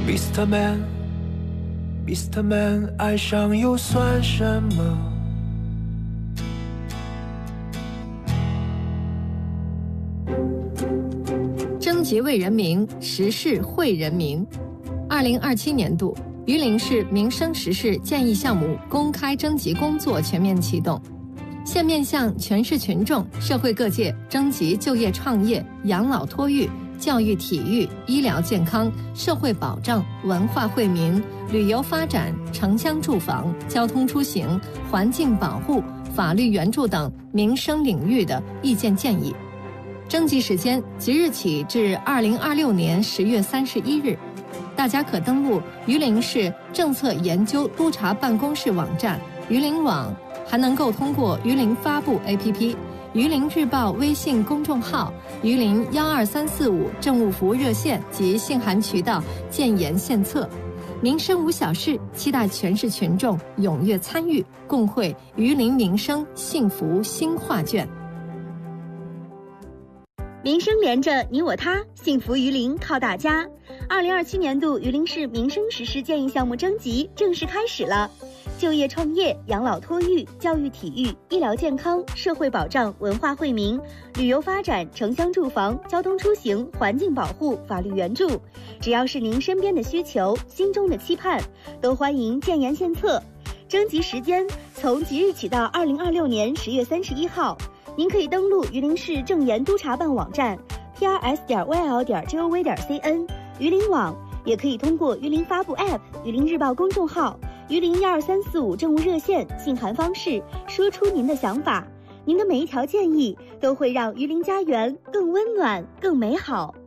Mr. Man，Mr. Man， 爱上又算什么？ 征集为人民，时事惠人民。2027年度榆林市民生时事建议项目公开征集工作全面启动，现面向全市群众、社会各界征集就业创业、养老托育、教育体育、医疗健康、社会保障、文化惠民、旅游发展、城乡住房、交通出行、环境保护、法律援助等民生领域的意见建议。征集时间即日起至2026年10月31日，大家可登录榆林市政策研究督察办公室网站榆林网，还能够通过榆林发布 APP、榆林日报微信公众号、榆林12345政务服务热线及信函渠道建言献策。民生无小事，期待全市群众踊跃参与，共绘榆林民生幸福新画卷。 民生连着你我他，幸福榆林靠大家。2027年度榆林市民生实施建议项目征集正式开始了。就业创业、养老托育、教育体育、医疗健康、社会保障、文化惠民、旅游发展、城乡住房、交通出行、环境保护、法律援助，只要是您身边的需求、心中的期盼，都欢迎建言献策。征集时间从即日起到2026年10月31号。您可以登录榆林市政研督察办网站 prs.yl.gov.cn 榆林网，也可以通过榆林发布 App、榆林日报公众号、榆林12345政务热线信函方式说出您的想法。您的每一条建议都会让榆林家园更温暖、更美好。